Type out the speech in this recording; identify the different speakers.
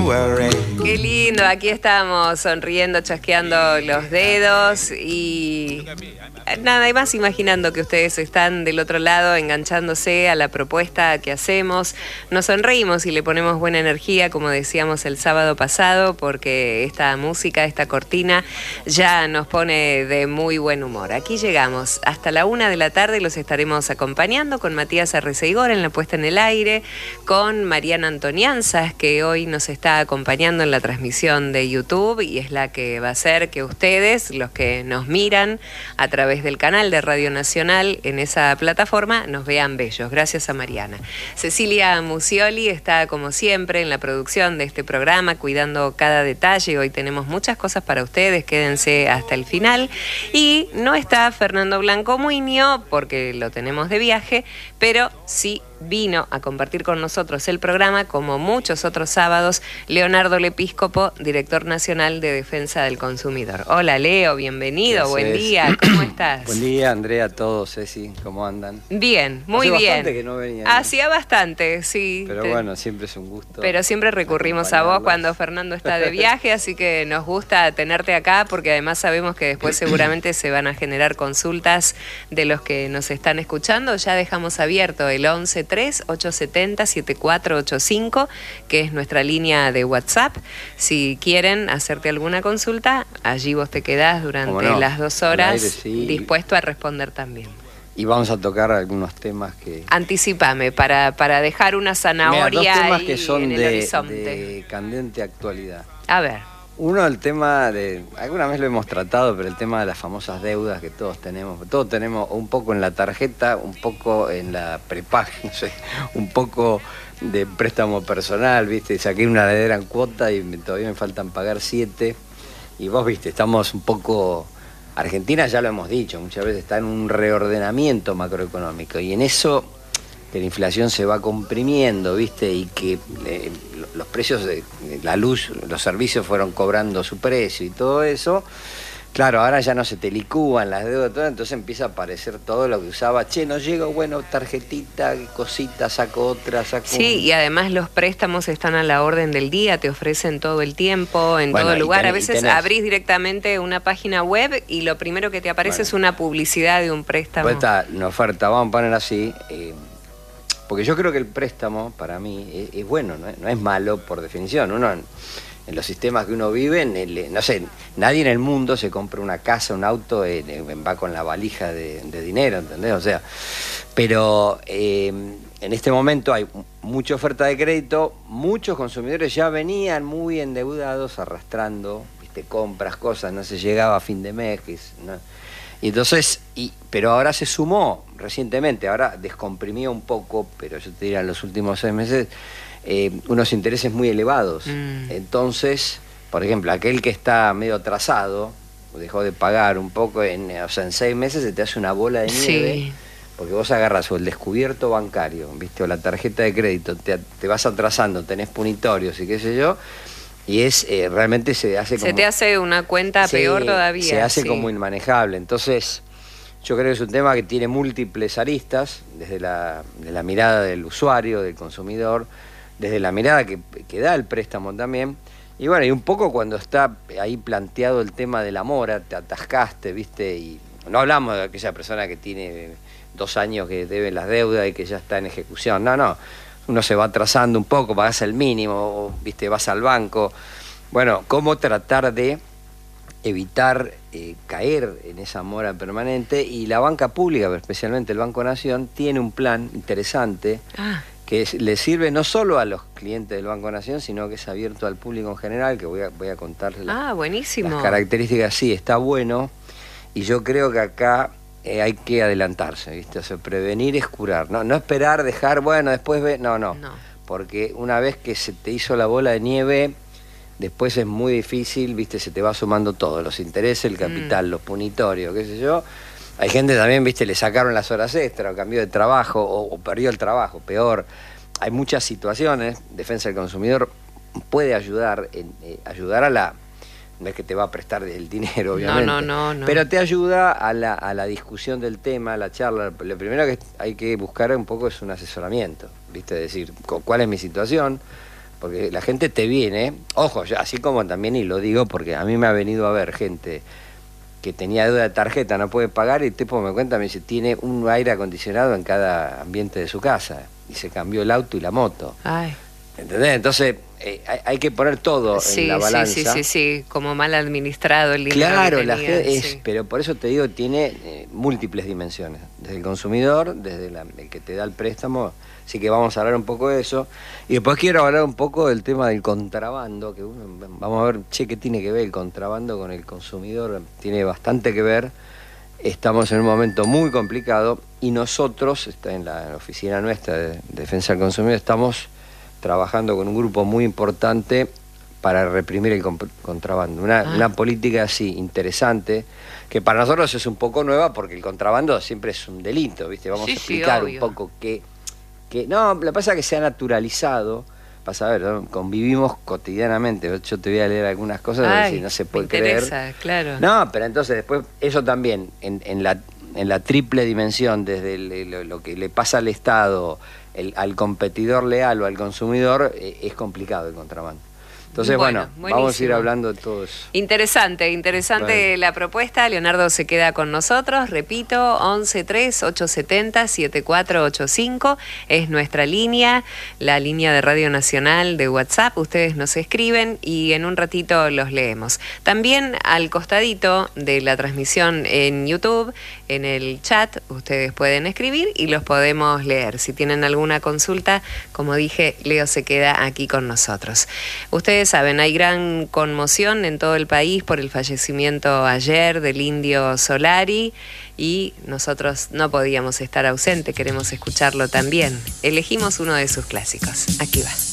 Speaker 1: Qué lindo, aquí estamos sonriendo, chasqueando los dedos y nada y más imaginando que ustedes están del otro lado enganchándose a la propuesta que hacemos. Nos sonreímos y le ponemos buena energía, como decíamos el sábado pasado, porque esta música, esta cortina ya nos pone de muy buen humor. Aquí llegamos hasta la 1 de la tarde, los estaremos acompañando con Matías Arreceigor en la puesta en el aire, con Mariana Antonianzas, que hoy nos está acompañando en la transmisión de YouTube y es la que va a hacer que ustedes, los que nos miran a través del canal de Radio Nacional en esa plataforma, nos vean bellos. Gracias a Mariana. Cecilia Musioli está como siempre en la producción de este programa, cuidando cada detalle. Hoy tenemos muchas cosas para ustedes, quédense hasta el final. Y no está Fernando Blanco Muñoz porque lo tenemos de viaje, pero sí vino a compartir con nosotros el programa, como muchos otros sábados, Leonardo Lepíscopo, director nacional de Defensa del Consumidor. Hola Leo, bienvenido, buen día, ¿cómo estás?
Speaker 2: Buen día, Andrea, a todos, Ceci, ¿cómo andan?
Speaker 1: Bien, muy
Speaker 2: Hace
Speaker 1: bien.
Speaker 2: bastante que no venía.
Speaker 1: Hacía bastante, sí.
Speaker 2: Pero bueno, siempre es un gusto.
Speaker 1: Pero siempre recurrimos a vos cuando Fernando está de viaje, así que nos gusta tenerte acá porque además sabemos que después seguramente se van a generar consultas de los que nos están escuchando. Ya dejamos abierto el 1138707485, que es nuestra línea de WhatsApp. Si quieren hacerte alguna consulta, allí vos te quedás durante las 2 horas
Speaker 2: aire, sí,
Speaker 1: dispuesto a responder también.
Speaker 2: Y vamos a tocar algunos temas que...
Speaker 1: Anticipame, para dejar una zanahoria.
Speaker 2: Mira, dos temas
Speaker 1: ahí
Speaker 2: que son
Speaker 1: en el horizonte.
Speaker 2: de candente actualidad.
Speaker 1: A ver.
Speaker 2: Uno, el tema de... Alguna vez lo hemos tratado, pero el tema de las famosas deudas que todos tenemos. Todos tenemos un poco en la tarjeta, un poco en la prepaga, no sé, un poco de préstamo personal, ¿viste? Saqué una heredera en cuota y todavía me faltan pagar 7. Y vos, ¿viste? Estamos un poco... Argentina, ya lo hemos dicho, muchas veces está en un reordenamiento macroeconómico y en eso que la inflación se va comprimiendo, ¿viste? Y que los precios de la luz, los servicios fueron cobrando su precio y todo eso. Claro, ahora ya no se te licúan las deudas, todo, entonces empieza a aparecer todo lo que usaba. Che, no llego, bueno, tarjetita, cosita, saco otra, saco...
Speaker 1: Sí, y además los préstamos están a la orden del día, te ofrecen todo el tiempo, en todo lugar. A veces abrís directamente una página web y lo primero que te aparece es una publicidad de un préstamo.
Speaker 2: Pues está una oferta, vamos a poner así, porque yo creo que el préstamo, para mí, es bueno, no es malo por definición. Uno... En los sistemas que uno vive, no sé, nadie en el mundo se compra una casa, un auto, va con la valija de dinero, ¿entendés? O sea, pero en este momento hay mucha oferta de crédito, muchos consumidores ya venían muy endeudados, arrastrando, ¿viste? Compras, cosas, no se llegaba a fin de mes, ¿no? Y entonces, pero ahora se sumó recientemente, ahora descomprimió un poco, pero yo te diría en los últimos 6 meses, unos intereses muy elevados. Entonces, por ejemplo, aquel que está medio atrasado, dejó de pagar un poco, o sea, en 6 meses se te hace una bola de nieve, sí. Porque vos agarras o el descubierto bancario, ¿viste? O la tarjeta de crédito, te vas atrasando, tenés punitorios y qué sé yo, y realmente se hace como...
Speaker 1: Se te hace una cuenta peor todavía.
Speaker 2: Se hace como inmanejable. Entonces, yo creo que es un tema que tiene múltiples aristas, desde la mirada del usuario, del consumidor, desde la mirada que da el préstamo también. Y bueno, y un poco cuando está ahí planteado el tema de la mora, te atascaste, ¿viste? Y no hablamos de aquella persona que tiene 2 años que debe las deudas y que ya está en ejecución. No. Uno se va atrasando un poco, pagás el mínimo, ¿viste? Vas al banco. Bueno, ¿cómo tratar de evitar caer en esa mora permanente? Y la banca pública, especialmente el Banco Nación, tiene un plan interesante que le sirve no solo a los clientes del Banco Nación, sino que es abierto al público en general, que voy a contarles
Speaker 1: buenísimo.
Speaker 2: Las características. Sí, está bueno, y yo creo que acá hay que adelantarse, ¿viste? O sea, prevenir es curar, no esperar, dejar, bueno, después ve, no, porque una vez que se te hizo la bola de nieve, después es muy difícil, ¿viste? Se te va sumando todo, los intereses, el capital, los punitorios, qué sé yo. Hay gente también, ¿viste? Le sacaron las horas extra, o cambió de trabajo, o perdió el trabajo, peor. Hay muchas situaciones. Defensa del Consumidor puede ayudar a la... No es que te va a prestar el dinero, obviamente. No. Pero te ayuda a la discusión del tema, a la charla. Lo primero que hay que buscar un poco es un asesoramiento, ¿viste? Es decir, ¿cuál es mi situación? porque la gente te viene, ojo, así como también, y lo digo porque a mí me ha venido a ver gente que tenía deuda de tarjeta, no puede pagar, y el tipo me cuenta, me dice, tiene un aire acondicionado en cada ambiente de su casa, y se cambió el auto y la moto.
Speaker 1: Ay.
Speaker 2: ¿Entendés? Entonces hay que poner todo en la balanza.
Speaker 1: Sí, como mal administrado el dinero.
Speaker 2: Claro,
Speaker 1: que tenía,
Speaker 2: la gente es,
Speaker 1: sí.
Speaker 2: pero por eso te digo, tiene múltiples dimensiones, desde el consumidor, desde el que te da el préstamo, así que vamos a hablar un poco de eso. Y después quiero hablar un poco del tema del contrabando, que vamos a ver, ¿qué tiene que ver el contrabando con el consumidor? Tiene bastante que ver. Estamos en un momento muy complicado y nosotros, en la oficina nuestra de Defensa del Consumidor, estamos trabajando con un grupo muy importante para reprimir el contrabando. Una política así interesante, que para nosotros es un poco nueva porque el contrabando siempre es un delito, ¿viste? Vamos a explicar un poco que no, lo que pasa es que se ha naturalizado. Vas a ver, ¿no? Convivimos cotidianamente. Yo te voy a leer algunas cosas y no se puede creer.
Speaker 1: Claro.
Speaker 2: No, pero entonces después eso también en la triple dimensión, desde lo que le pasa al Estado, al competidor leal o al consumidor, es complicado el contrabando. Entonces, bueno, vamos a ir hablando de todo eso.
Speaker 1: Interesante la propuesta. Leonardo se queda con nosotros. Repito, 113870-7485 es nuestra línea, la línea de Radio Nacional de WhatsApp. Ustedes nos escriben y en un ratito los leemos. También al costadito de la transmisión en YouTube, en el chat, ustedes pueden escribir y los podemos leer. Si tienen alguna consulta, como dije, Leo se queda aquí con nosotros. Ustedes saben, hay gran conmoción en todo el país por el fallecimiento ayer del Indio Solari y nosotros no podíamos estar ausentes, queremos escucharlo también. Elegimos uno de sus clásicos. Aquí va.